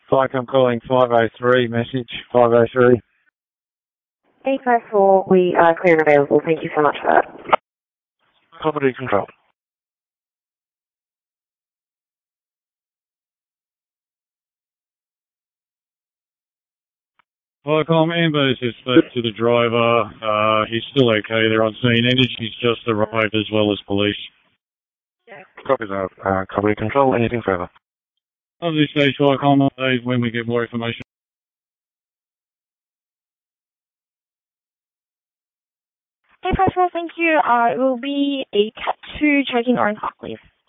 I'm calling 503, message 503. 854, we are clear and available. Thank you so much for that. Property control. Amber's just spoke to the driver. He's still okay. They're on scene. Energy's just arrived as well as police. Yeah. Copy that. Property control. Anything further? On this stage, when we get more information. 854, thank you. It will be a Cat 2 checking Orange Park, please.